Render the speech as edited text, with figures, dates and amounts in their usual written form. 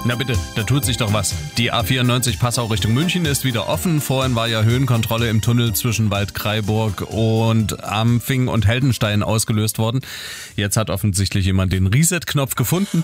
Na bitte, da tut sich doch was. Die A94 Passau Richtung München ist wieder offen. Vorhin war ja Höhenkontrolle im Tunnel zwischen Waldkraiburg und Ampfing und Heldenstein ausgelöst worden. Jetzt hat offensichtlich jemand den Reset-Knopf gefunden